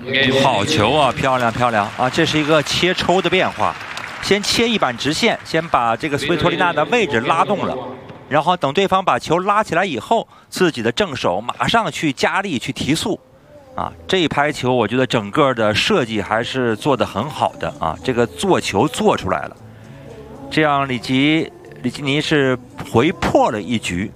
好球啊，漂亮漂亮啊！这是一个切抽的变化，先切一板直线，先把这个斯维托利娜的位置拉动了，然后等对方把球拉起来以后，自己的正手马上去加力去提速。 啊，这一拍球，我觉得整个的设计还是做得很好的啊，这个做球做出来了，这样里基尼是回破了一局。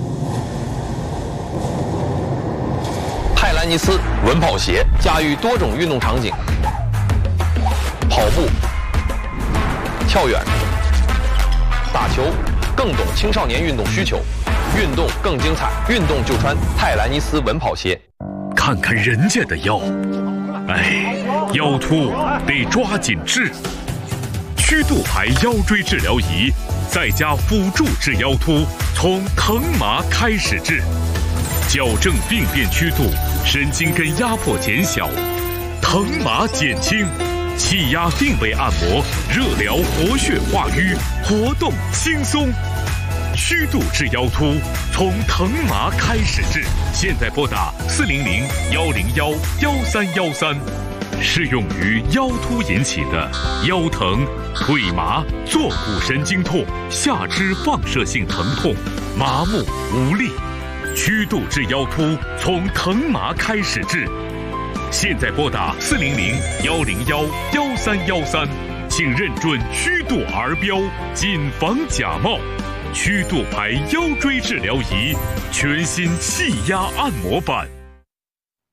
泰兰尼斯稳跑鞋驾驭多种运动场景，跑步、跳远、打球，更懂青少年运动需求，运动更精彩，运动就穿泰兰尼斯稳跑鞋。 看看人家的腰，哎，腰突得抓紧治。曲度牌腰椎治疗仪，再加辅助治腰突，从疼麻开始治，矫正病变曲度，神经根压迫减小，疼麻减轻，气压定位按摩，热疗活血化瘀，活动轻松。 曲度治腰突，从疼麻开始治。现在拨打400-101-1313，适用于腰突引起的腰疼、腿麻、坐骨神经痛、下肢放射性疼痛、麻木无力。曲度治腰突，从疼麻开始治。现在拨打400-101-1313，请认准曲度儿标，谨防假冒。 曲度牌腰椎治疗仪，全新气压按摩板。